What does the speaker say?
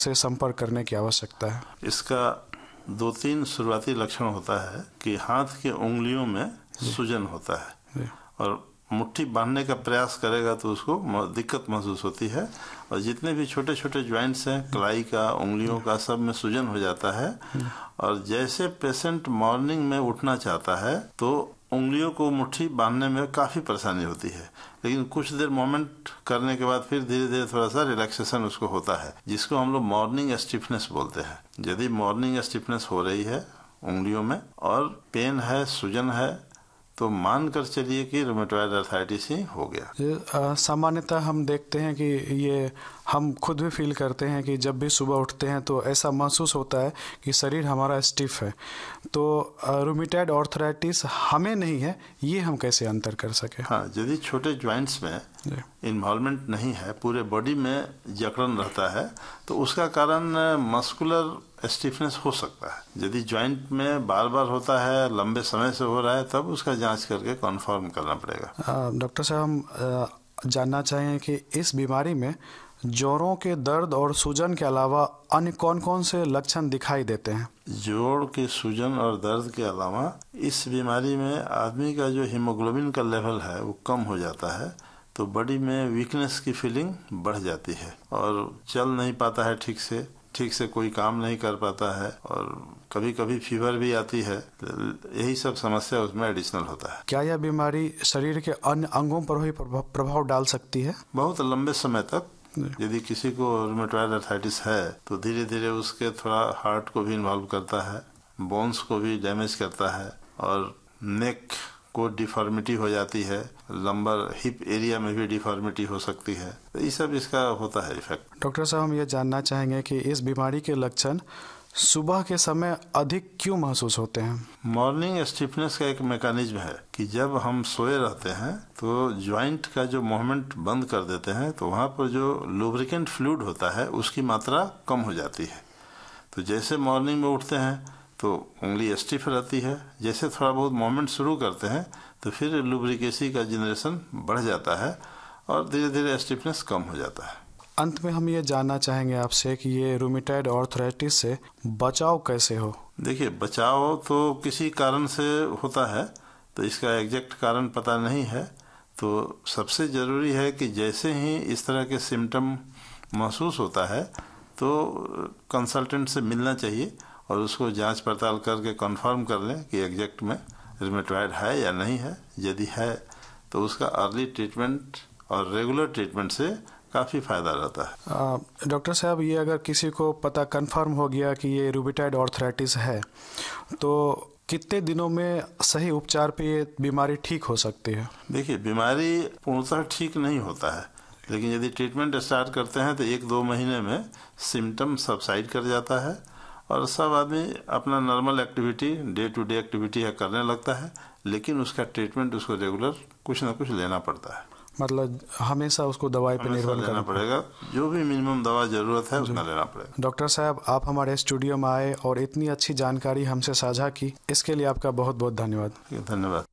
से संपर्क करने की आवश्यकता है? इसका 2-3 शुरुआती लक्षण होता है कि हाथ के उंगलियों में सूजन होता है और मुट्ठी बांधने का प्रयास करेगा तो उसको दिक्कत महसूस होती है और जितने भी छोटे छोटे ज्वाइंट्स हैं, कलाई का, उंगलियों का, सब में सूजन हो जाता है। और जैसे पेशेंट मॉर्निंग में उठना चाहता है तो उंगलियों को मुट्ठी बांधने में काफ़ी परेशानी होती है, लेकिन कुछ देर मोमेंट करने के बाद फिर धीरे धीरे थोड़ा सा रिलैक्सेशन उसको होता है, जिसको हम लोग मॉर्निंग स्टिफनेस बोलते हैं। यदि मॉर्निंग स्टिफनेस हो रही है उंगलियों में और पेन है, सूजन है, तो मान कर चलिए कि रूमेटॉइड आर्थराइटिस ही हो गया। सामान्यतः हम देखते हैं कि ये हम खुद भी फील करते हैं कि जब भी सुबह उठते हैं तो ऐसा महसूस होता है कि शरीर हमारा स्टिफ है। तो रूमेटॉइड आर्थराइटिस हमें नहीं है, ये हम कैसे अंतर कर सके? हाँ, यदि छोटे ज्वाइंट्स में इन्वॉल्वमेंट नहीं है, पूरे बॉडी में जकड़न रहता है, तो उसका कारण मस्कुलर स्टिफनेस हो सकता है। यदि ज्वाइंट में बार बार होता है, लंबे समय से हो रहा है, तब उसका जांच करके कन्फर्म करना पड़ेगा। डॉक्टर साहब, हम जानना चाहें कि इस बीमारी में जोड़ों के दर्द और सूजन के अलावा अन्य कौन कौन से लक्षण दिखाई देते हैं? जोड़ के सूजन और दर्द के अलावा इस बीमारी में आदमी का जो हीमोग्लोबिन का लेवल है वो कम हो जाता है, तो बॉडी में वीकनेस की फीलिंग बढ़ जाती है और चल नहीं पाता है, ठीक से कोई काम नहीं कर पाता है और कभी कभी फीवर भी आती है। यही सब समस्या उसमें एडिशनल होता है। क्या यह बीमारी शरीर के अन्य अंगों पर भी प्रभाव डाल सकती है? बहुत लंबे समय तक यदि किसी को रूमेटॉइड आर्थराइटिस है तो धीरे धीरे उसके थोड़ा हार्ट को भी इन्वॉल्व करता है, बोन्स को भी डैमेज करता है और नेक को डिफॉर्मिटी हो जाती है, लंबर हिप एरिया में भी डिफॉर्मिटी हो सकती है। तो ये सब इसका होता है इफेक्ट। डॉक्टर साहब, हम ये जानना चाहेंगे कि इस बीमारी के लक्षण सुबह के समय अधिक क्यों महसूस होते हैं? मॉर्निंग स्टिफनेस का एक मैकेनिज्म है कि जब हम सोए रहते हैं तो ज्वाइंट का जो मूवमेंट बंद कर देते हैं, तो वहाँ पर जो लुब्रिकेंट फ्लूइड होता है उसकी मात्रा कम हो जाती है। तो जैसे मॉर्निंग में उठते हैं तो उंगली स्टिफ रहती है, जैसे थोड़ा बहुत मूवमेंट शुरू करते हैं तो फिर लुब्रिकेसी का जनरेशन बढ़ जाता है और धीरे धीरे स्टिफनेस कम हो जाता है। अंत में हम ये जानना चाहेंगे आपसे कि ये रूमेटॉइड आर्थराइटिस से बचाव कैसे हो? देखिए, बचाव तो किसी कारण से होता है, तो इसका एग्जैक्ट कारण पता नहीं है। तो सबसे ज़रूरी है कि जैसे ही इस तरह के सिम्टम महसूस होता है तो कंसल्टेंट से मिलना चाहिए और उसको जांच पड़ताल करके कंफर्म कर लें कि एग्जैक्ट में रूमेटॉइड है या नहीं है। यदि है तो उसका अर्ली ट्रीटमेंट और रेगुलर ट्रीटमेंट से काफ़ी फायदा रहता है। डॉक्टर साहब, ये अगर किसी को पता कंफर्म हो गया कि ये रूमेटॉइड आर्थराइटिस है तो कितने दिनों में सही उपचार पे ये बीमारी ठीक हो सकती है? देखिए, बीमारी पूर्णतः ठीक नहीं होता है, लेकिन यदि ट्रीटमेंट स्टार्ट करते हैं तो 1-2 महीने में सिम्टम सबसाइड कर जाता है और सब आदमी अपना normal activity, day to day activity है करने लगता है, लेकिन उसका ट्रीटमेंट उसको रेगुलर कुछ ना कुछ लेना पड़ता है। मतलब हमेशा उसको दवाई पे निर्भर करना पड़ेगा। जो भी मिनिमम दवा जरूरत है उतना लेना पड़ेगा। डॉक्टर साहब, आप हमारे स्टूडियो में आए और इतनी अच्छी जानकारी हमसे साझा की, इसके लिए आपका बहुत बहुत धन्यवाद। धन्यवाद।